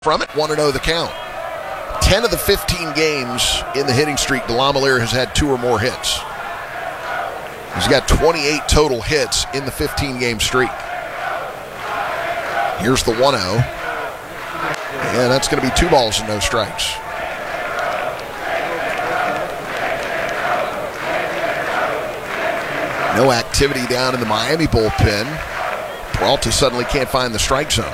from it, 1-0 the count. 10 of the 15 games in the hitting streak, DeLamielleure has had 2 or more hits. He's got 28 total hits in the 15-game streak. Here's the 1-0. And that's going to be 2 balls and no strikes. No activity down in the Miami bullpen. Peralta suddenly can't find the strike zone.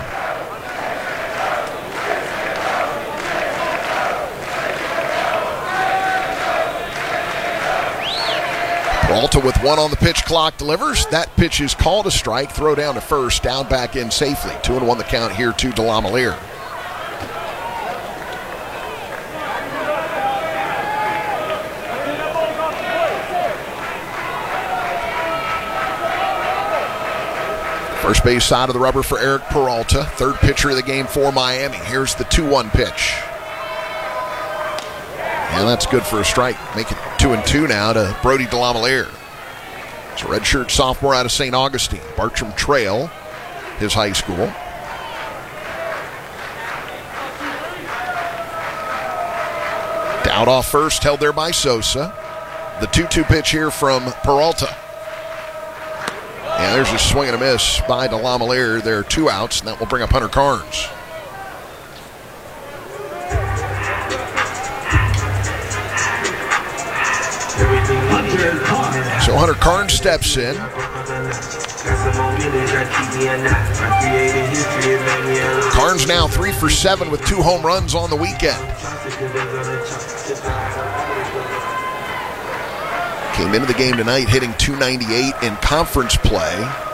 Peralta with 1 on the pitch clock delivers. That pitch is called a strike. Throw down to first, down back in safely. 2-1 the count here to DeLamielleure. First base side of the rubber for Eric Peralta. Third pitcher of the game for Miami. Here's the 2-1 pitch. And that's good for a strike. Make it 2-2 now to Brody DeLamielleure. It's a redshirt sophomore out of St. Augustine. Bartram Trail, his high school. Dowd off first, held there by Sosa. The 2-2 pitch here from Peralta. And there's a swing and a miss by DeLamielleure. There are 2 outs, and that will bring up Hunter Carnes. So Hunter Carnes steps in. Carnes now 3 for 7 with 2 home runs on the weekend. Came into the game tonight hitting .298 in conference play.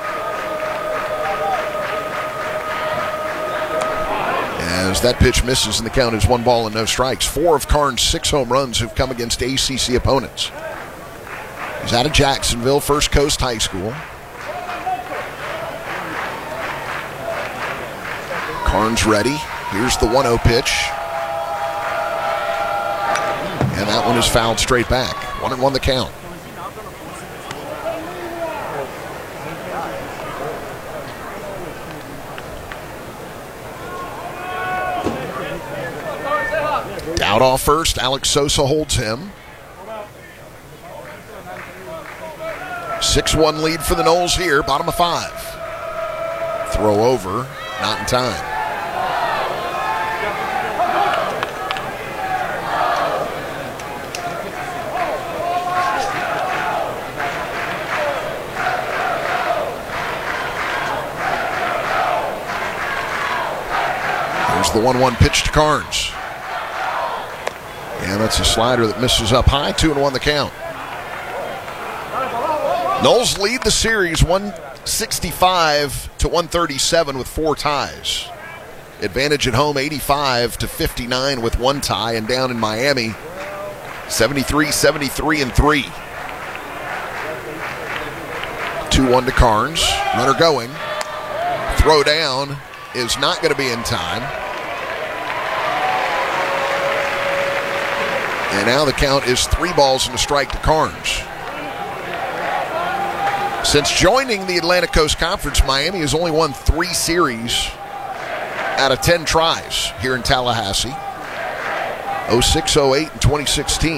As that pitch misses and the count is 1 ball and no strikes. 4 of Carnes' 6 home runs have come against ACC opponents. He's out of Jacksonville, First Coast High School. Carnes ready. Here's the 1-0 pitch. And that one is fouled straight back. 1-1 the count. Dowd off first. Alex Sosa holds him. 6-1 lead for the Noles here, bottom of 5. Throw over, not in time. Here's the 1-1 pitch to Carnes. And that's a slider that misses up high. 2-1 the count. Noles lead the series 165-137 with 4 ties. Advantage at home 85-59 with 1 tie, and down in Miami 73-73-3. 2-1 to Carnes. Runner going. Throw down is not going to be in time. And now the count is 3 balls and a strike to Carnes. Since joining the Atlantic Coast Conference, Miami has only won 3 series out of 10 tries here in Tallahassee. 06, 08, and 2016.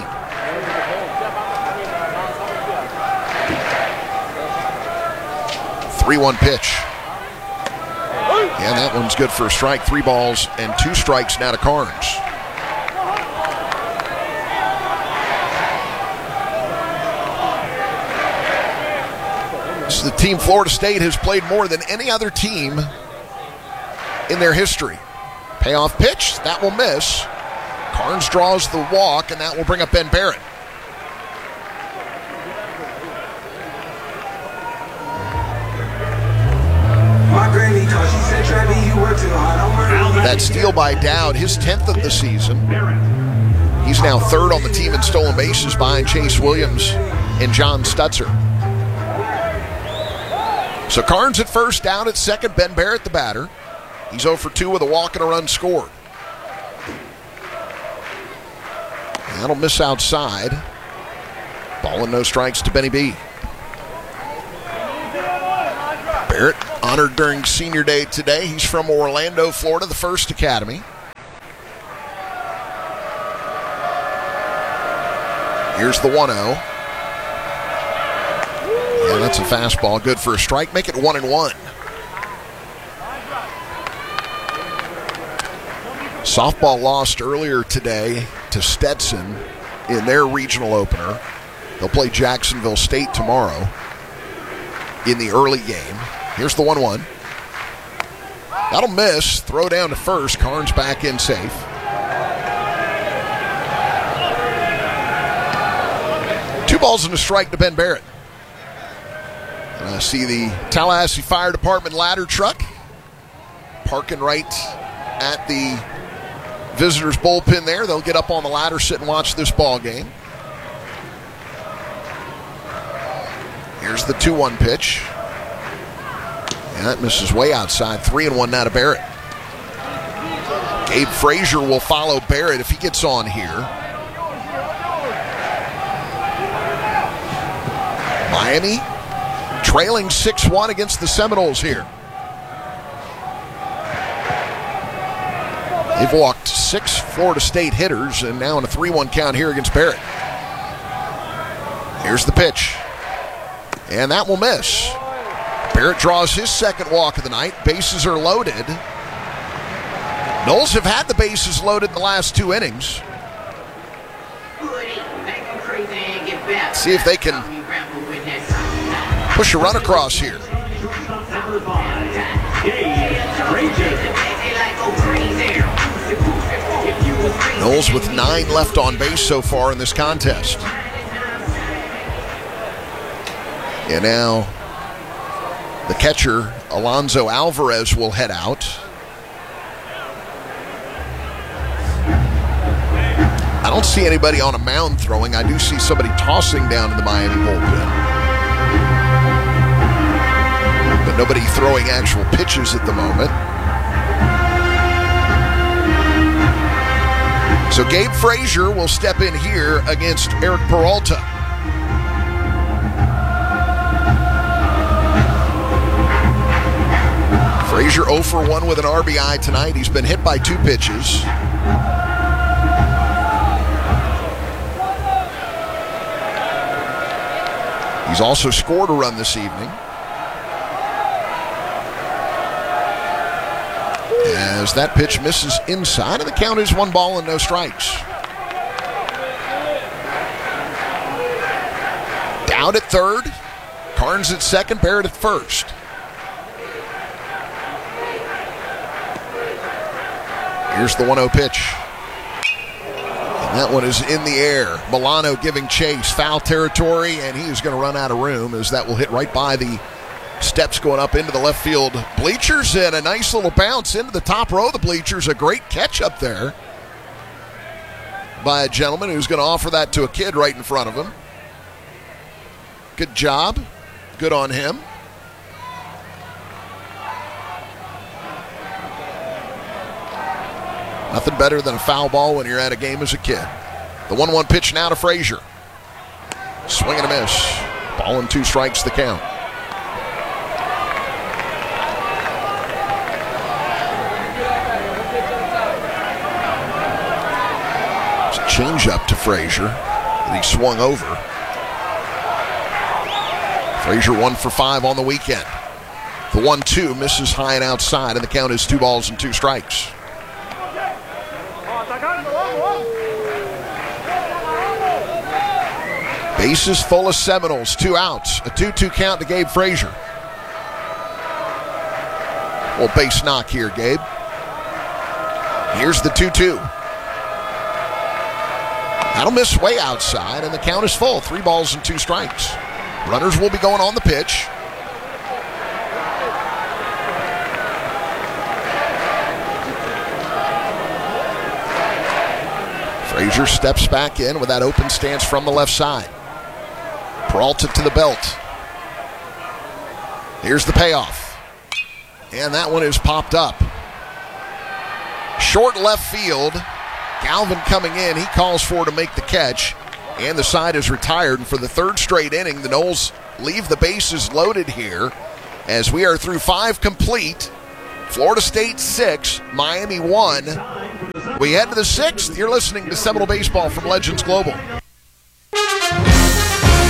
.3-1 pitch. And that one's good for a strike. 3 balls and 2 strikes now to Carnes. This is the team Florida State has played more than any other team in their history. Payoff pitch, that will miss. Carnes draws the walk, and that will bring up Ben Barrett. That steal by Dowd, his 10th of the season. He's now 3rd on the team in stolen bases behind Chase Williams and John Stutzer. So Carnes at first, down at second. Ben Barrett the batter. He's 0 for 2 with a walk and a run scored. And that'll miss outside. Ball and no strikes to Benny B. Barrett honored during senior day today. He's from Orlando, Florida, the First Academy. Here's the 1-0. Yeah, that's a fastball. Good for a strike. Make it 1-1. Softball lost earlier today to Stetson in their regional opener. They'll play Jacksonville State tomorrow in the early game. Here's the 1-1. That'll miss. Throw down to first. Carnes back in safe. Two balls and a strike to Ben Barrett. And I see the Tallahassee Fire Department ladder truck parking right at the visitors' bullpen there. They'll get up on the ladder, sit and watch this ball game. Here's the 2-1 pitch. And that misses way outside. 3-1 now to Barrett. Gabe Frazier will follow Barrett if he gets on here. Miami trailing 6-1 against the Seminoles here. They've walked 6 Florida State hitters and now in a 3-1 count here against Barrett. Here's the pitch. And that will miss. Barrett draws his second walk of the night. Bases are loaded. Noles have had the bases loaded in the last 2 innings. See if they can push a run across here. Noles with 9 left on base so far in this contest. And now the catcher, Alonzo Alvarez, will head out. I don't see anybody on a mound throwing. I do see somebody tossing down in the Miami bullpen. But nobody throwing actual pitches at the moment. So Gabe Frazier will step in here against Eric Peralta. Frazier 0 for 1 with an RBI tonight. He's been hit by 2 pitches. He's also scored a run this evening. As that pitch misses inside, and the count is 1 ball and no strikes. Dowd at third, Carnes at second, Barrett at first. Here's the 1-0 pitch. And that one is in the air. Milano giving chase, foul territory, and he is going to run out of room as that will hit right by the steps going up into the left field bleachers, and a nice little bounce into the top row of the bleachers. A great catch up there by a gentleman who's going to offer that to a kid right in front of him. Good job. Good on him. Nothing better than a foul ball when you're at a game as a kid. The 1-1 pitch now to Frazier. Swing and a miss. Ball and 2 strikes the count. It's a change up to Frazier that he swung over. Frazier 1 for 5 on the weekend. The 1-2 misses high and outside, and the count is 2 balls and 2 strikes. Bases full of Seminoles, 2 outs. A 2-2 count to Gabe Frazier. Well, base knock here, Gabe. Here's the 2-2. That'll miss way outside, and the count is full. 3 balls and 2 strikes. Runners will be going on the pitch. Frazier steps back in with that open stance from the left side. Peralta to the belt. Here's the payoff. And that one is popped up. Short left field. Galvin coming in. He calls for to make the catch. And the side is retired. And for the 3rd straight inning, the Noles leave the bases loaded here as we are through 5 complete. Florida State 6, Miami 1. We head to the 6th. You're listening to Seminole Baseball from Legends Global.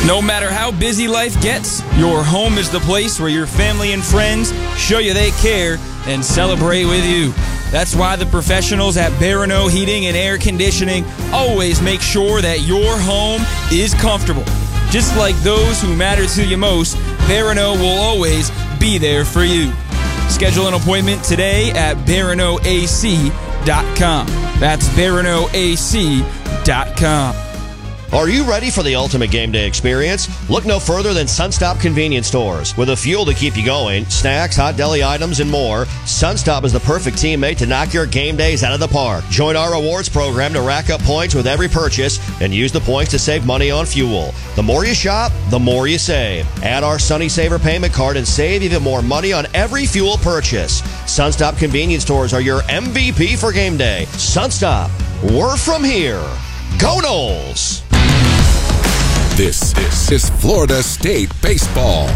No matter how busy life gets, your home is the place where your family and friends show you they care and celebrate with you. That's why the professionals at Barano Heating and Air Conditioning always make sure that your home is comfortable. Just like those who matter to you most, Barano will always be there for you. Schedule an appointment today at BaranoAC.com. That's BaranoAC.com. Are you ready for the ultimate game day experience? Look no further than Sunstop Convenience Stores. With a fuel to keep you going, snacks, hot deli items, and more, Sunstop is the perfect teammate to knock your game days out of the park. Join our rewards program to rack up points with every purchase and use the points to save money on fuel. The more you shop, the more you save. Add our Sunny Saver payment card and save even more money on every fuel purchase. Sunstop Convenience Stores are your MVP for game day. Sunstop, we're from here. Go Noles! This is Florida State baseball.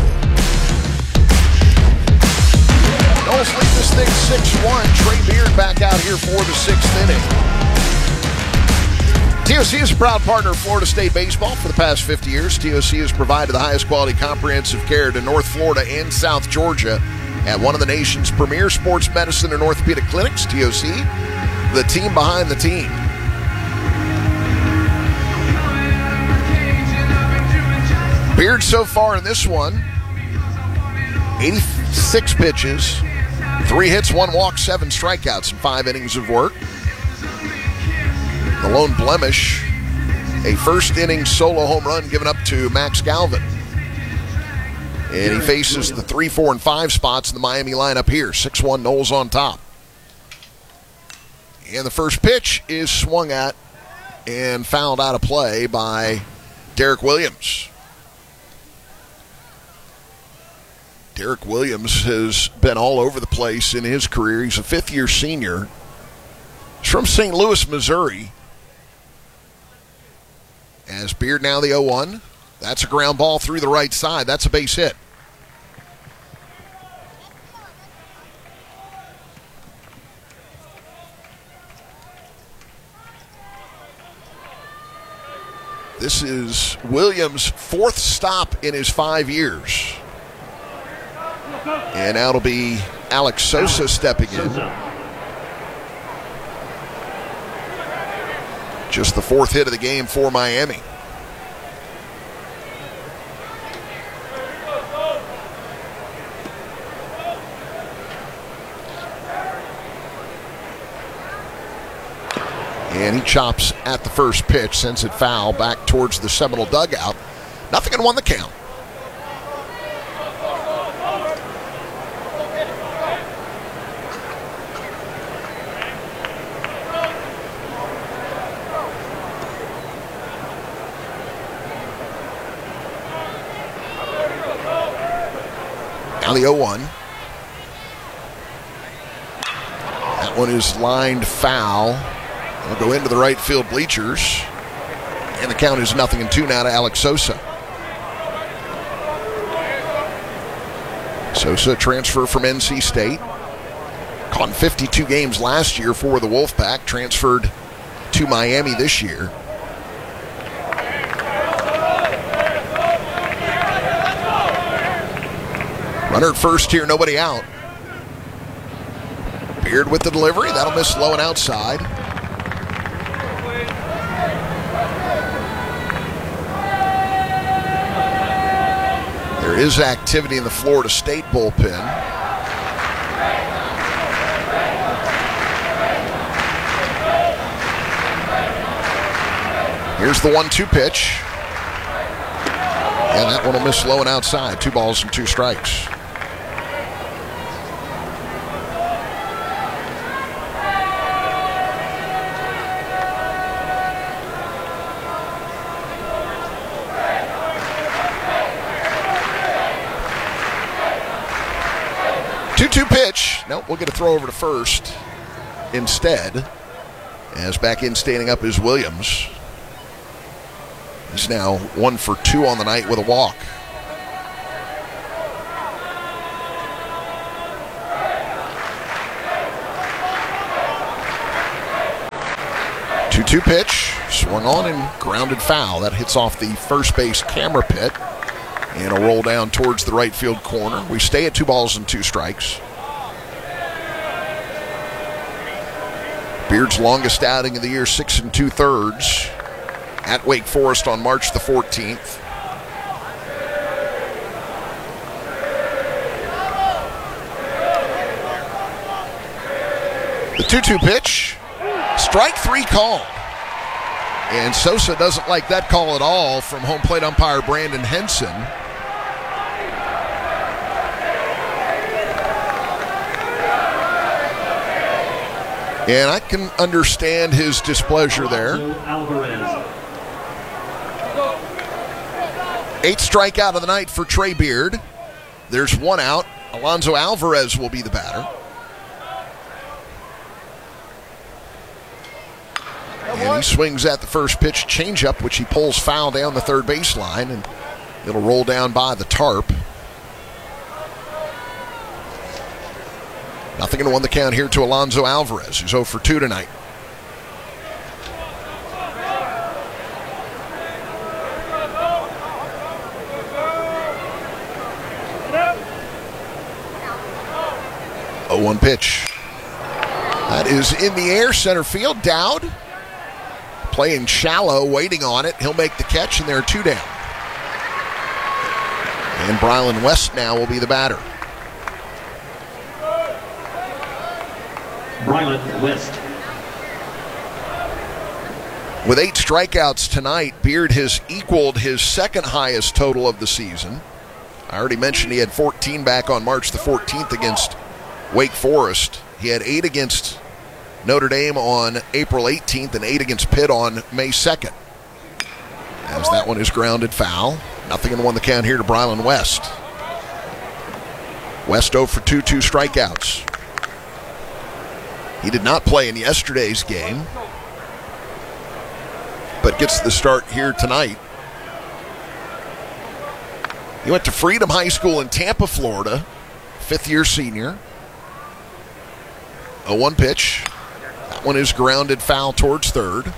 Noles lead this thing 6-1. Trey Beard back out here for the 6th inning. TOC is a proud partner of Florida State baseball for the past 50 years. TOC has provided the highest quality comprehensive care to North Florida and South Georgia at one of the nation's premier sports medicine and orthopedic clinics. TOC, the team behind the team. Beard so far in this one, 86 pitches, 3 hits, 1 walk, 7 strikeouts in 5 innings of work. The lone blemish, a first inning solo home run given up to Max Galvin. And he faces the 3, 4, and 5 spots in the Miami lineup here. 6-1 Noles on top. And the first pitch is swung at and fouled out of play by Derek Williams. Derek Williams has been all over the place in his career. He's a 5th-year senior. He's from St. Louis, Missouri. As Beard now the 0-1. That's a ground ball through the right side. That's a base hit. This is Williams' 4th stop in his 5 years. And now it'll be Alex Sosa stepping in. Just the 4th hit of the game for Miami. And he chops at the first pitch, sends it foul back towards the Seminole dugout. Nothing and 1 the count. Now the 0-1. That one is lined foul. It'll go into the right field bleachers. And the count is 0-2 now to Alex Sosa. Sosa, transfer from NC State. Caught in 52 games last year for the Wolfpack. Transferred to Miami this year. Runner at first here, nobody out. Beard with the delivery. That'll miss low and outside. There is activity in the Florida State bullpen. Here's the 1-2 pitch. And that one will miss low and outside. 2 balls and 2 strikes. Pitch. Nope, we'll get a throw over to first instead. As back in standing up is Williams. He's now 1 for 2 on the night with a walk. Two pitch. Swung on and grounded foul. That hits off the first base camera pit. And a roll down towards the right field corner. We stay at 2 balls and 2 strikes. Beard's longest outing of the year, 6 2/3 at Wake Forest on March the 14th. The 2-2 pitch, strike 3 call. And Sosa doesn't like that call at all from home plate umpire Brandon Henson. And I can understand his displeasure there. 8th strikeout of the night for Trey Beard. There's 1 out. Alonzo Alvarez will be the batter. And he swings at the first pitch, changeup, which he pulls foul down the third baseline, and it'll roll down by the tarp. Nothing in 1 the count here to Alonzo Alvarez, who's 0 for 2 tonight. Oh, 1 pitch. That is in the air, center field. Dowd playing shallow, waiting on it. He'll make the catch, and there are 2 down. And Brylan West now will be the batter. Brylan West. With 8 strikeouts tonight, Beard has equaled his second highest total of the season. I already mentioned he had 14 back on March the 14th against Wake Forest. He had 8 against Notre Dame on April 18th and 8 against Pitt on May 2nd. As that one is grounded foul. Nothing in 1 the count here to Brylan West. West 0 for 2 strikeouts. He did not play in yesterday's game, but gets the start here tonight. He went to Freedom High School in Tampa, Florida, 5th-year senior. A 1 pitch. That one is grounded foul towards third.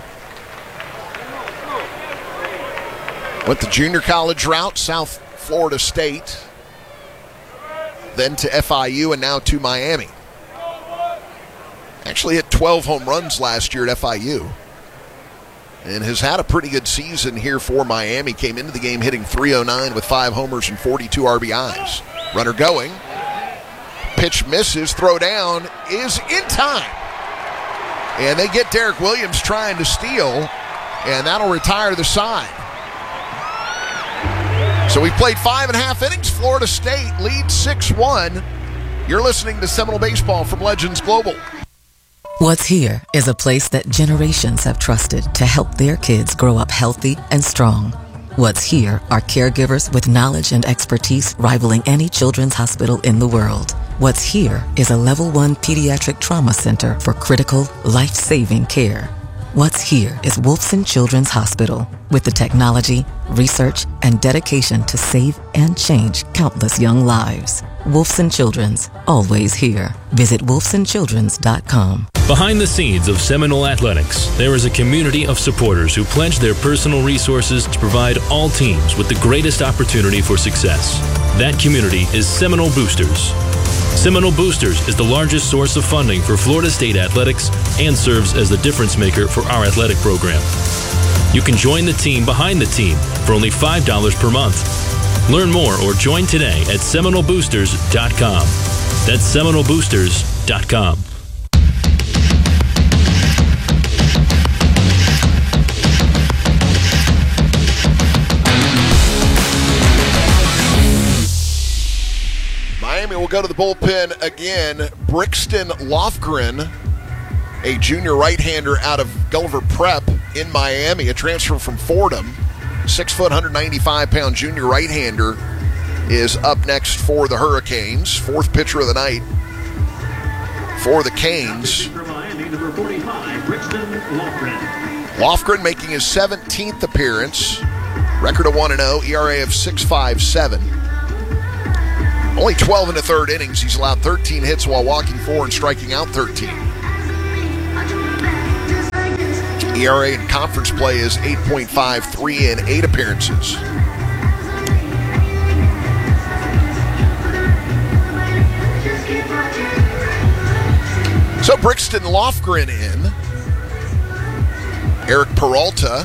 Went the junior college route, South Florida State, then to FIU, and now to Miami. Actually hit 12 home runs last year at FIU. And has had a pretty good season here for Miami. Came into the game hitting .309 with 5 homers and 42 RBIs. Runner going. Pitch misses. Throw down is in time. And they get Derek Williams trying to steal. And that'll retire the side. So we've played 5.5 innings. Florida State leads 6-1. You're listening to Seminole Baseball from Legends Global. What's Here is a place that generations have trusted to help their kids grow up healthy and strong. What's Here are caregivers with knowledge and expertise rivaling any children's hospital in the world. What's Here is a level 1 pediatric trauma center for critical, life-saving care. What's Here is Wolfson Children's Hospital with the technology, research, and dedication to save and change countless young lives. Wolfson Children's, always here. Visit wolfsonchildrens.com. Behind the scenes of Seminole Athletics, there is a community of supporters who pledge their personal resources to provide all teams with the greatest opportunity for success. That community is Seminole Boosters. Seminole Boosters is the largest source of funding for Florida State athletics and serves as the difference maker for our athletic program. You can join the team behind the team for only $5 per month. Learn more or join today at SeminoleBoosters.com. That's SeminoleBoosters.com. Miami will go to the bullpen again. Brixton Lofgren, a junior right-hander out of Gulliver Prep in Miami, a transfer from Fordham. 6 foot, 195-pound junior right-hander is up next for the Hurricanes. 4th pitcher of the night for the Canes. Lofgren making his 17th appearance. Record of 1-0, ERA of 6.57. Only 12 in the third innings. He's allowed 13 hits while walking 4 and striking out 13. ERA in conference play is 8.53 in 8 appearances. So Brixton Lofgren in. Eric Peralta,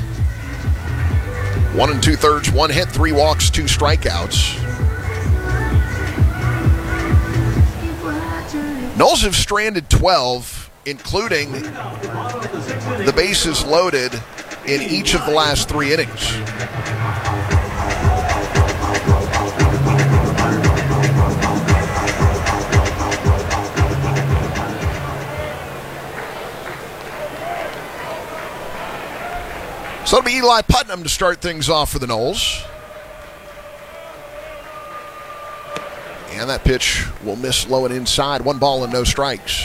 1 2/3, 1 hit, 3 walks, 2 strikeouts. Noles have stranded 12, including the bases loaded in each of the last 3 innings. So it'll be Eli Putnam to start things off for the Noles. And that pitch will miss low and inside. 1 ball and no strikes.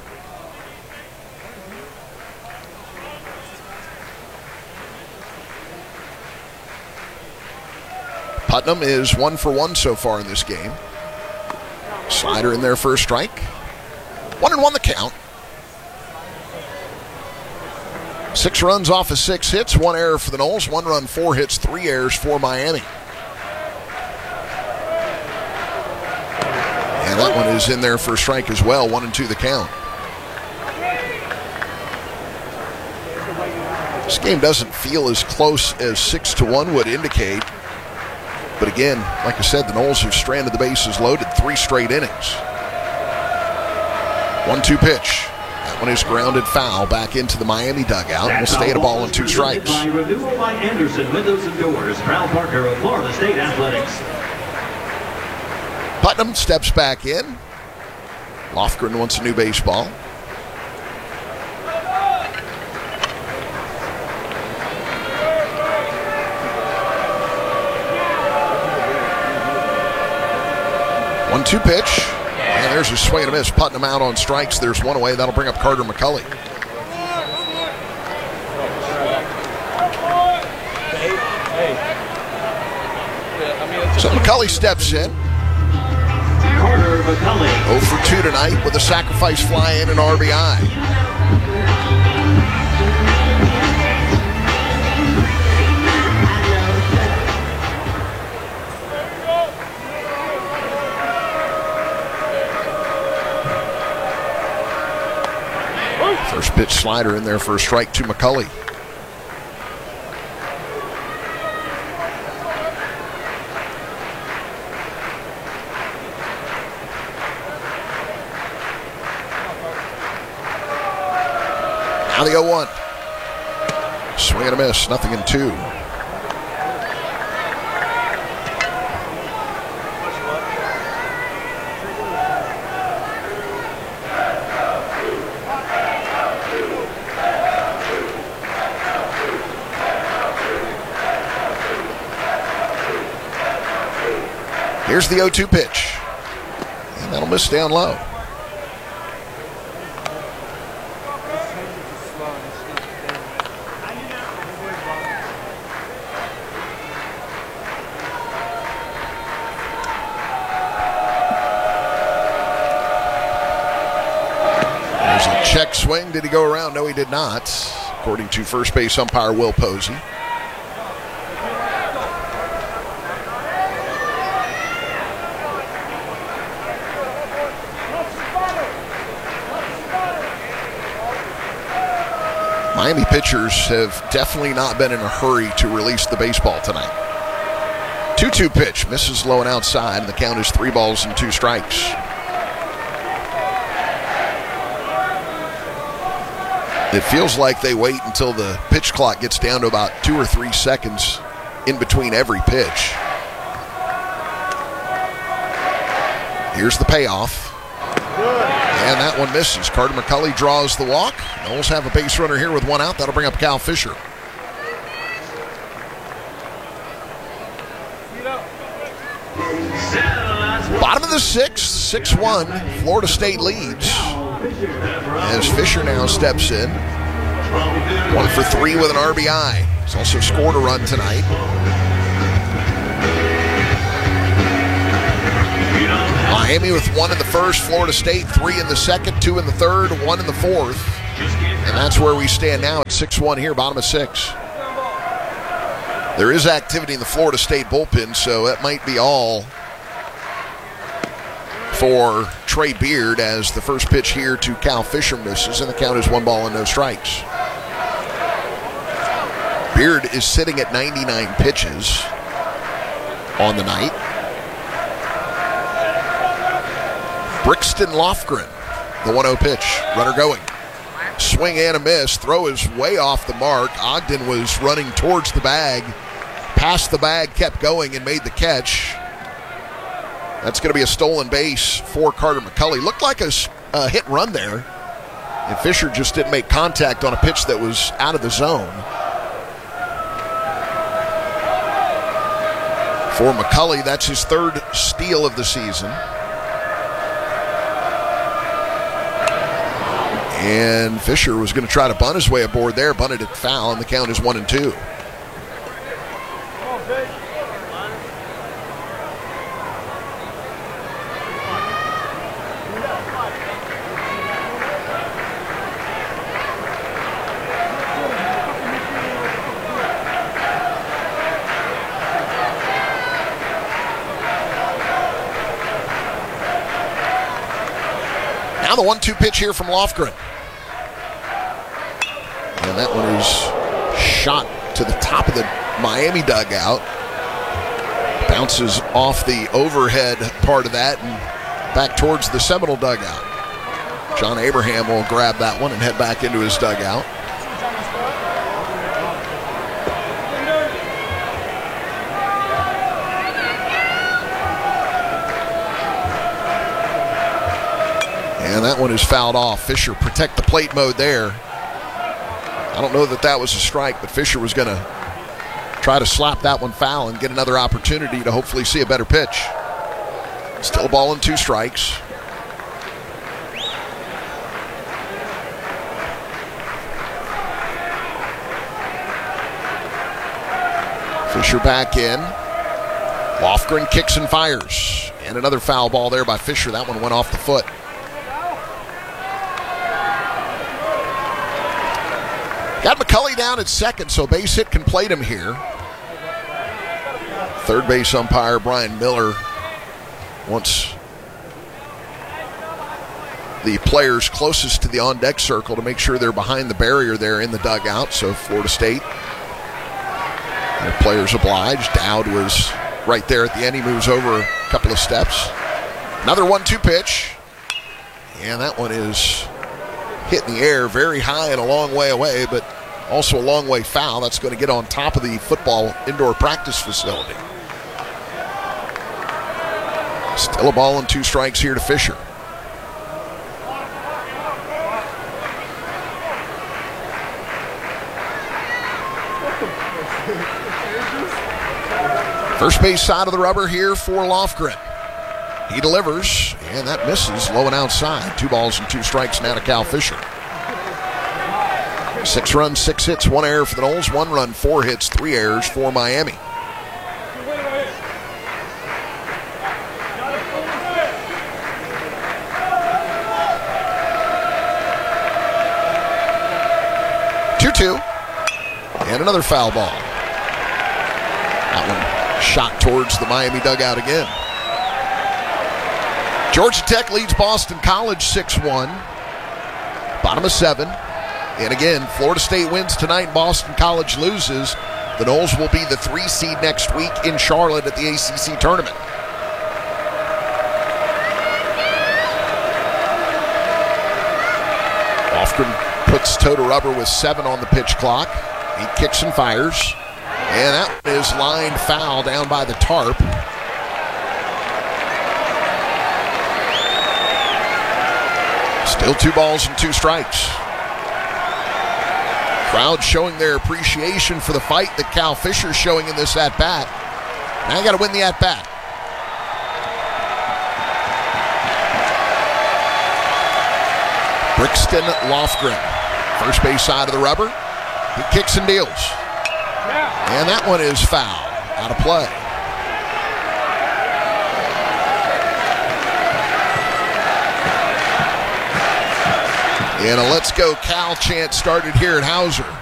Putnam is 1 for 1 so far in this game. Slider in there for a strike. 1-1 the count. 6 runs off of 6 hits, 1 error for the Noles, 1 run, 4 hits, 3 errors for Miami. And that one is in there for a strike as well, 1-2 the count. This game doesn't feel as close as 6-1 would indicate. But again, like I said, the Noles have stranded the bases loaded 3 straight innings. 1-2 pitch. That one is grounded foul back into the Miami dugout. We'll stay at a ball and 2 strikes. Renewal by Anderson Windows and Doors, proud partner of Florida State Athletics. Putnam steps back in. Lofgren wants a new baseball. One-two pitch. And there's a swing and a miss. Putnam out on strikes. There's 1 away. That'll bring up Carter McCulley. So McCulley steps in. Carter McCulley. 0 for 2 tonight with a sacrifice fly in and RBI. First pitch slider in there for a strike to McCulley. Now the 0-1. Swing and a miss, nothing in 2. Here's the 0-2 pitch. And that'll miss down low. There's a check swing. Did he go around? No, he did not, according to first base umpire Will Posey. Miami pitchers have definitely not been in a hurry to release the baseball tonight. 2-2 pitch, misses low and outside, and the count is 3 balls and 2 strikes. It feels like they wait until the pitch clock gets down to about 2 or 3 seconds in between every pitch. Here's the payoff. And that one misses. Carter McCulley draws the walk. Noles have a base runner here with 1 out. That'll bring up Cal Fisher. Bottom of the 6th, 6-1. Florida State leads. As Fisher now steps in. 1 for 3 with an RBI. He's also scored a run tonight. Miami with 1 in the first, Florida State 3 in the second, 2 in the third, 1 in the fourth. And that's where we stand now at 6-1 here, bottom of 6. There is activity in the Florida State bullpen, so that might be all for Trey Beard as the first pitch here to Cal Fisher misses, and the count is 1 ball and no strikes. Beard is sitting at 99 pitches on the night. Brixton Lofgren, the 1-0 pitch, runner going. Swing and a miss. Throw is way off the mark. Ogden was running towards the bag. Passed the bag, kept going, and made the catch. That's going to be a stolen base for Carter McCulley. Looked like a hit run there. And Fisher just didn't make contact on a pitch that was out of the zone. For McCulley, that's his third steal of the season. And Fisher was going to try to bunt his way aboard there, bunted it foul, and the count is 1-2. Now the 1-2 pitch here from Lofgren. And that one is shot to the top of the Miami dugout. Bounces off the overhead part of that and back towards the Seminole dugout. John Abraham will grab that one and head back into his dugout. And that one is fouled off. Fisher protect the plate mode there. I don't know that that was a strike, but Fisher was going to try to slap that one foul and get another opportunity to hopefully see a better pitch. Still a ball and 2 strikes. Fisher back in. Lofgren kicks and fires. And another foul ball there by Fisher. That one went off the foot. Got McCulley down at second, so base hit can plate him here. Third base umpire Brian Miller wants the players closest to the on-deck circle to make sure they're behind the barrier there in the dugout. So Florida State, their players obliged. Dowd was right there at the end. He moves over a couple of steps. Another 1-2 pitch. And that one is hit in the air very high and a long way away, but also a long way foul. That's going to get on top of the football indoor practice facility. Still a ball and 2 strikes here to Fisher. First base side of the rubber here for Lofgren. He delivers, and that misses low and outside. 2 balls and 2 strikes now to Cal Fisher. 6 runs, 6 hits, 1 error for the Noles. 1 run, 4 hits, 3 errors for Miami. Two, and another foul ball. That one shot towards the Miami dugout again. Georgia Tech leads Boston College 6-1. Bottom of 7. And again, Florida State wins tonight. Boston College loses. The Noles will be the 3 seed next week in Charlotte at the ACC tournament. Lofgren puts toe to rubber with 7 on the pitch clock. He kicks and fires. And that is lined foul down by the tarp. Still 2 balls and 2 strikes. Crowd showing their appreciation for the fight that Cal Fisher's showing in this at-bat. Now you got to win the at-bat. Brixton Lofgren, first base side of the rubber. He kicks and deals. And that one is foul, out of play. And a Let's Go Cal chant started here at Hauser.